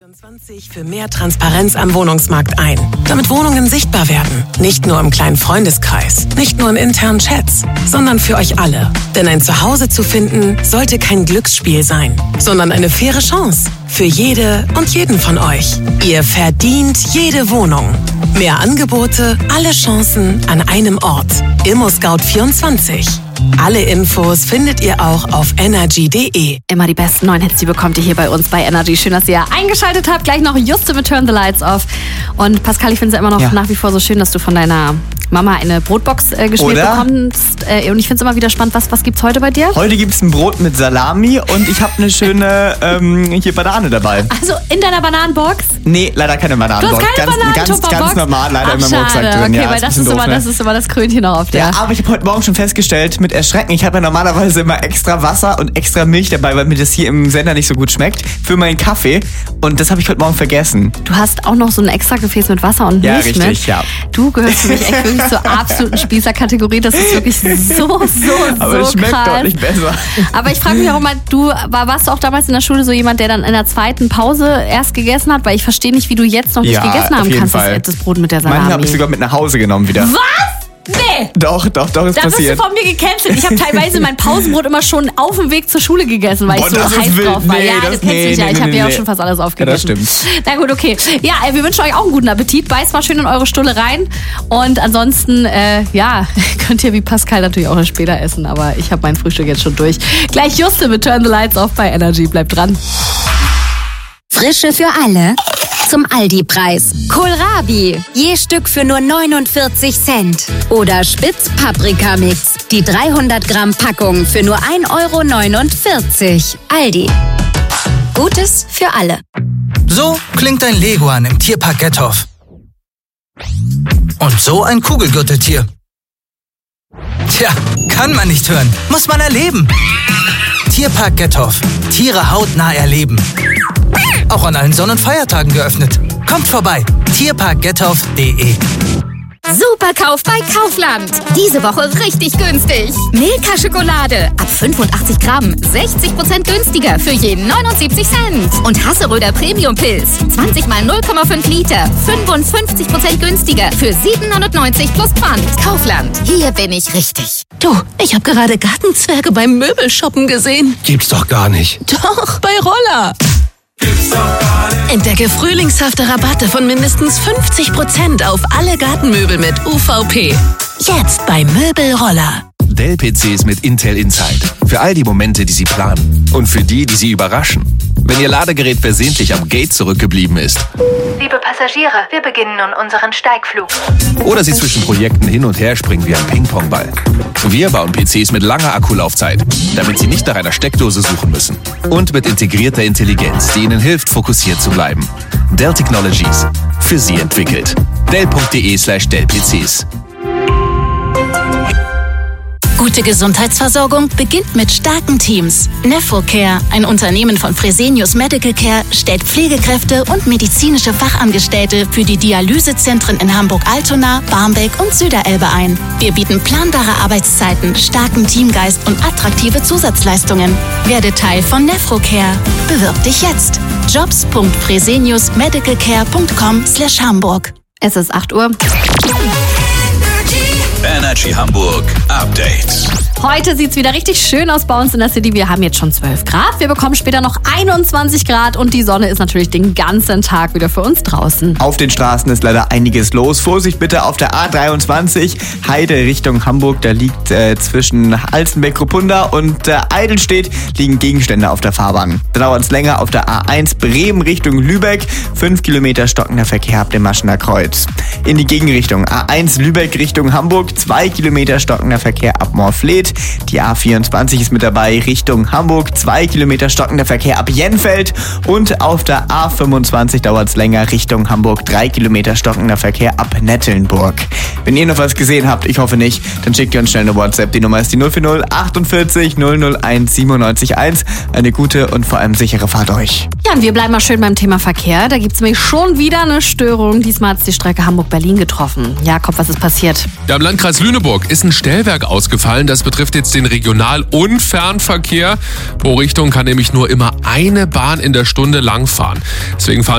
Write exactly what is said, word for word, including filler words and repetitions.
vierundzwanzig für mehr Transparenz am Wohnungsmarkt ein, damit Wohnungen sichtbar werden. Nicht nur im kleinen Freundeskreis, nicht nur in internen Chats, sondern für euch alle. Denn ein Zuhause zu finden, sollte kein Glücksspiel sein, sondern eine faire Chance. Für jede und jeden von euch. Ihr verdient jede Wohnung. Mehr Angebote, alle Chancen an einem Ort. ImmoScout vierundzwanzig. Alle Infos findet ihr auch auf energy punkt de. Immer die besten neuen Hits, die bekommt ihr hier bei uns bei Energy. Schön, dass ihr eingeschaltet habt. Gleich noch Juste mit Turn the Lights Off. Und Pascal, ich finde es ja immer noch ja. nach wie vor so schön, dass du von deiner Mama eine Brotbox äh, gespielt Oder? bekommst. Äh, und ich finde es immer wieder spannend, was, was gibt's heute bei dir? Heute gibt's ein Brot mit Salami und ich habe eine schöne ähm, hier Banane dabei. Also in deiner Bananenbox? Nee, leider keine Bananenbox. Du hast keine ganz, ganz, ganz normal, leider Ach, in meinem Rucksack drin. Okay, ja, weil das ist, doof, immer, ne? das ist immer das Krönchen noch auf der. Ja, aber ich habe heute Morgen schon festgestellt, mit Erschrecken, ich habe ja normalerweise immer extra Wasser und extra Milch dabei, weil mir das hier im Sender nicht so gut schmeckt, für meinen Kaffee. Und das habe ich heute Morgen vergessen. Du hast auch noch so ein extra Gefäß mit Wasser und Milch Ja, richtig, mit. ja. Du gehörst für mich echt wirklich zur absoluten Spießerkategorie. Das ist wirklich so, so, so Aber es schmeckt krass. deutlich besser. Aber ich frage mich auch immer, du war, warst du auch damals in der Schule so jemand, der dann in der zweiten Pause erst gegessen hat? Weil ich verstehe nicht, wie du jetzt noch nicht ja, gegessen haben kannst, Fall. das, das Brot mit der Salami. Manchmal habe ich sogar mit nach Hause genommen wieder. Was? Nee. Doch, doch, doch, ist da passiert. Da bist du von mir gecancelt. Ich habe teilweise mein Pausenbrot immer schon auf dem Weg zur Schule gegessen, weil Boah, ich so heiß drauf war. Nee, ja, das, das kennst nee, du nicht. Nee, ja. Ich nee, habe nee, ja auch schon fast alles aufgegessen. Ja, das stimmt. Na gut, okay. Ja, wir wünschen euch auch einen guten Appetit. Beißt mal schön in eure Stulle rein. Und ansonsten, äh, ja, könnt ihr wie Pascal natürlich auch noch später essen. Aber ich habe mein Frühstück jetzt schon durch. Gleich Juste mit Turn the Lights Off bei Energy. Bleibt dran. Frische für alle zum Aldi-Preis. Kohlrabi, je Stück für nur neunundvierzig Cent. Oder Spitz-Paprika-Mix, die dreihundert Gramm Packung für nur ein Euro neunundvierzig. Aldi. Gutes für alle. So klingt ein Leguan im Tierpark Gethoff. Und so ein Kugelgürteltier. Tja, kann man nicht hören, muss man erleben. Tierpark Gethoff. Tiere hautnah erleben. Auch an allen Sonn- und Feiertagen geöffnet. Kommt vorbei. tierpark gethoff punkt de. Superkauf bei Kaufland. Diese Woche richtig günstig. Milka-Schokolade ab fünfundachtzig Gramm. sechzig Prozent günstiger für jeden neunundsiebzig Cent. Und Hasseröder Premium-Pilz. zwanzig mal null Komma fünf Liter. fünfundfünfzig Prozent günstiger für sieben neunundneunzig plus Pfand. Kaufland. Hier bin ich richtig. Du, ich habe gerade Gartenzwerge beim Möbelshoppen gesehen. Gibt's doch gar nicht. Doch, bei Roller. Entdecke frühlingshafte Rabatte von mindestens fünfzig Prozent auf alle Gartenmöbel mit U V P. Jetzt bei Möbelroller. Dell-P Cs mit Intel Inside. Für all die Momente, die Sie planen. Und für die, die Sie überraschen. Wenn Ihr Ladegerät versehentlich am Gate zurückgeblieben ist. Liebe Passagiere, wir beginnen nun unseren Steigflug. Oder Sie zwischen Projekten hin und her springen wie ein Ping-Pong-Ball. Wir bauen P Cs mit langer Akkulaufzeit, damit Sie nicht nach einer Steckdose suchen müssen. Und mit integrierter Intelligenz, die Ihnen hilft, fokussiert zu bleiben. Dell Technologies. Für Sie entwickelt. dell punkt de slash dell P Cs. Gute Gesundheitsversorgung beginnt mit starken Teams. Nephrocare, ein Unternehmen von Fresenius Medical Care, stellt Pflegekräfte und medizinische Fachangestellte für die Dialysezentren in Hamburg-Altona, Barmbek und Süderelbe ein. Wir bieten planbare Arbeitszeiten, starken Teamgeist und attraktive Zusatzleistungen. Werde Teil von Nephrocare. Bewirb dich jetzt. jobs punkt freseniusmedicalcare punkt com slash Hamburg. Es ist acht Uhr. Energy Hamburg Update. Heute sieht es wieder richtig schön aus bei uns in der City. Wir haben jetzt schon zwölf Grad. Wir bekommen später noch einundzwanzig Grad und die Sonne ist natürlich den ganzen Tag wieder für uns draußen. Auf den Straßen ist leider einiges los. Vorsicht bitte auf der A dreiundzwanzig, Heide Richtung Hamburg. Da liegt äh, zwischen Alzenbeck-Rupunda und äh, Eidelstedt liegen Gegenstände auf der Fahrbahn. Da dauert es länger auf der A eins Bremen Richtung Lübeck. Fünf Kilometer stockender Verkehr ab dem Maschener Kreuz. In die Gegenrichtung A eins Lübeck Richtung Hamburg. Zwei Kilometer stockender Verkehr ab Moorfleet. Die A vierundzwanzig ist mit dabei Richtung Hamburg. Zwei Kilometer stockender Verkehr ab Jenfeld. Und auf der A fünfundzwanzig dauert es länger Richtung Hamburg. Drei Kilometer stockender Verkehr ab Nettelnburg. Wenn ihr noch was gesehen habt, ich hoffe nicht, dann schickt ihr uns schnell eine WhatsApp. Die Nummer ist die null vier null achtundvierzig null null eins siebenundneunzig eins. Eine gute und vor allem sichere Fahrt euch. Ja, und wir bleiben mal schön beim Thema Verkehr. Da gibt es nämlich schon wieder eine Störung. Diesmal hat es die Strecke Hamburg-Berlin getroffen. Jakob, was ist passiert? Ja, im Landkreis Lüneburg ist ein Stellwerk ausgefallen. Das betrifft jetzt den Regional- und Fernverkehr. Pro Richtung kann nämlich nur immer eine Bahn in der Stunde langfahren. Deswegen fahren